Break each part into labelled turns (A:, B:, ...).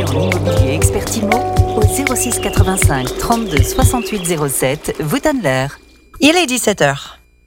A: en immobilier Expert Immo au 06 85 32 68 07 vous donne l'heure.
B: Il est 17h.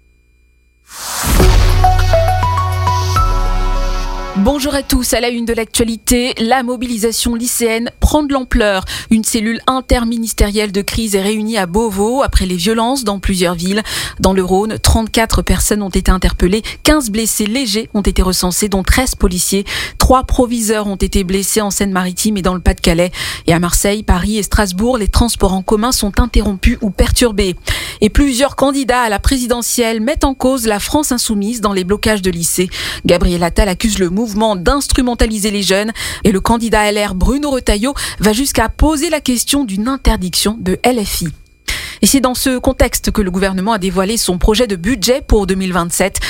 C: Bonjour à tous, à la une de l'actualité, la mobilisation lycéenne prend de l'ampleur. Une cellule interministérielle de crise est réunie à Beauvau après les violences dans plusieurs villes. Dans le Rhône, 34 personnes ont été interpellées, 15 blessés légers ont été recensés, dont 13 policiers. 3 proviseurs ont été blessés en Seine-Maritime et dans le Pas-de-Calais. Et à Marseille, Paris et Strasbourg, les transports en commun sont interrompus ou perturbés. Et plusieurs candidats à la présidentielle mettent en cause la France insoumise dans les blocages de lycées. Gabriel Attal accuse le mouvement d'instrumentaliser les jeunes et le candidat LR Bruno Retailleau va jusqu'à poser la question d'une interdiction de LFI. Et c'est dans ce contexte que le gouvernement a dévoilé son projet de budget pour 2027.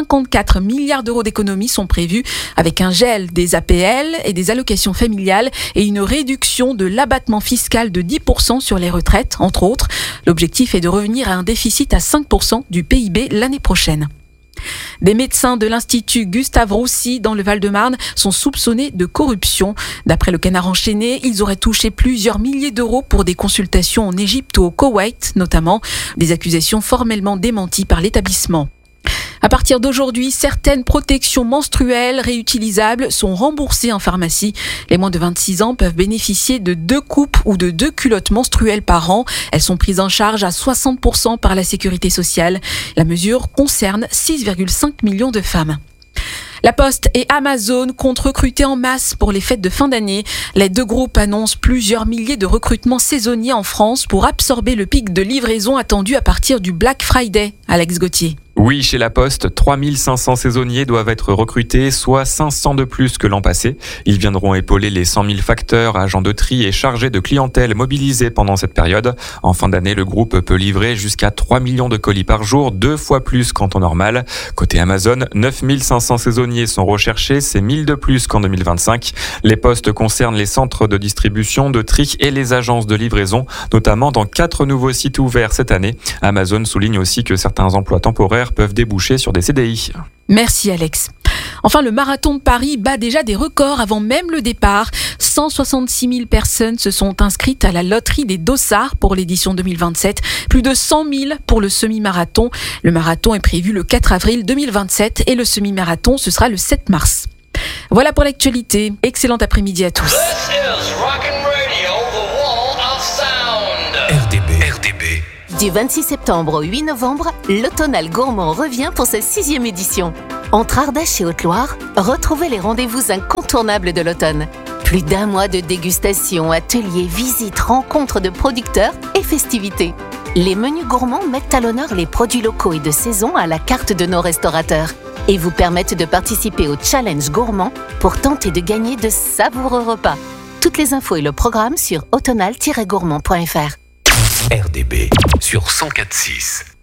C: 54 milliards d'euros d'économies sont prévus avec un gel des APL et des allocations familiales et une réduction de l'abattement fiscal de 10% sur les retraites, entre autres. L'objectif est de revenir à un déficit à 5% du PIB l'année prochaine. Des médecins de l'Institut Gustave Roussy dans le Val-de-Marne sont soupçonnés de corruption. D'après le Canard enchaîné, ils auraient touché plusieurs milliers d'euros pour des consultations en Égypte ou au Koweït notamment. Des accusations formellement démenties par l'établissement. À partir d'aujourd'hui, certaines protections menstruelles réutilisables sont remboursées en pharmacie. Les moins de 26 ans peuvent bénéficier de 2 coupes ou de 2 culottes menstruelles par an. Elles sont prises en charge à 60% par la sécurité sociale. La mesure concerne 6,5 millions de femmes. La Poste et Amazon comptent recruter en masse pour les fêtes de fin d'année. Les deux groupes annoncent plusieurs milliers de recrutements saisonniers en France pour absorber le pic de livraison attendu à partir du Black Friday. Alex Gauthier.
D: Oui, chez La Poste, 3500 saisonniers doivent être recrutés, soit 500 de plus que l'an passé. Ils viendront épauler les 100 000 facteurs, agents de tri et chargés de clientèle mobilisés pendant cette période. En fin d'année, le groupe peut livrer jusqu'à 3 millions de colis par jour, 2 fois plus qu'en temps normal. Côté Amazon, 9500 saisonniers sont recherchés, c'est 1000 de plus qu'en 2025. Les postes concernent les centres de distribution, de tri et les agences de livraison, notamment dans 4 nouveaux sites ouverts cette année. Amazon souligne aussi que certains emplois temporaires peuvent déboucher sur des CDI.
C: Merci Alex. Enfin, le marathon de Paris bat déjà des records avant même le départ. 166 000 personnes se sont inscrites à la loterie des Dossards pour l'édition 2027. Plus de 100 000 pour le semi-marathon. Le marathon est prévu le 4 avril 2027 et le semi-marathon, ce sera le 7 mars. Voilà pour l'actualité. Excellent après-midi à tous.
E: RDB. Du 26 septembre au 8 novembre, l'Automnal Gourmand revient pour sa 6e édition. Entre Ardèche et Haute-Loire, retrouvez les rendez-vous incontournables de l'automne. Plus d'1 mois de dégustation, ateliers, visites, rencontres de producteurs et festivités. Les menus gourmands mettent à l'honneur les produits locaux et de saison à la carte de nos restaurateurs et vous permettent de participer au challenge gourmand pour tenter de gagner de savoureux repas. Toutes les infos et le programme sur automnal-gourmand.fr.
F: RDB sur 104.6.